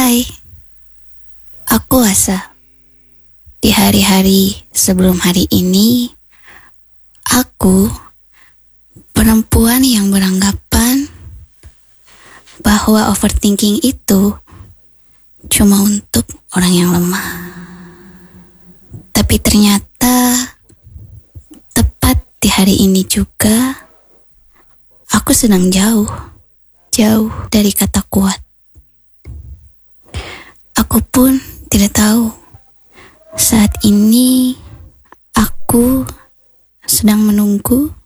Hai, aku Asa. Di hari-hari sebelum hari ini, aku perempuan yang beranggapan bahwa overthinking itu cuma untuk orang yang lemah. Tapi ternyata tepat di hari ini juga aku sedang jauh dari kata kuat. Aku pun tidak tahu saat ini aku sedang menunggu